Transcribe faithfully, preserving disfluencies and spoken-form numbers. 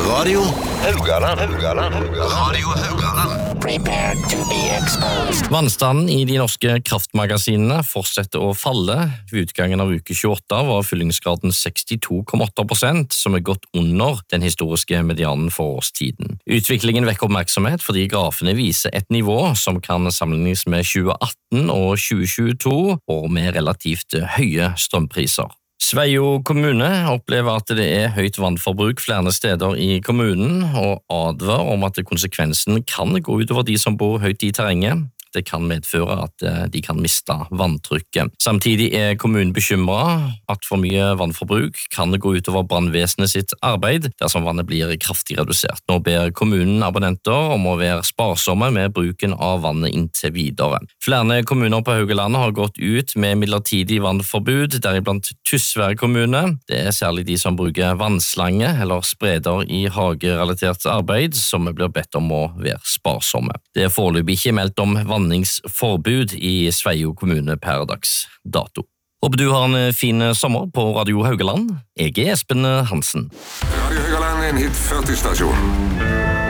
Radio Haugaland. Radio Haugaland. Prepare to be exposed. Vannstanden i de norske kraftmagasinene fortsetter å falle. Ved utgangen av uke tjueåtte var fyllingsgraden sekstito komma åtte prosent, som er godt under den historiske medianen for årstiden. Utviklingen vekker oppmerksomhet fordi grafene viser et nivå som kan sammenlignes med tjue atten og tjue tjueto, og med relativt høye strømpriser. Sveio kommune opplever at det er høyt vannforbruk flere steder i kommunen, og advarer om at konsekvensen kan gå utover de som bor høyt i terrenget. Det kan medføre at de kan miste vanntrykket. Samtidig er kommunen bekymret at for mye vannforbruk kan gå utover brannvesenet sitt arbeid dersom vannet blir kraftig redusert. Nå ber kommunen abonnenter om å være sparsomme med bruken av vannet inntil videre. Flere kommuner på Haugalandet har gått ut med midlertidig vannforbud, deriblant Tysvær kommune. Det er særlig de som bruker vannslange eller spreder i hagerelatert arbeid som blir bedt om å være sparsomme. Det er foreløpig ikke meldt om vanningsforbud i Sveio kommune per dags dato. Håper du har en fin sommer på Radio Haugaland. Jeg er Espen Hansen. Radio Haugaland er en hit førti-stasjon.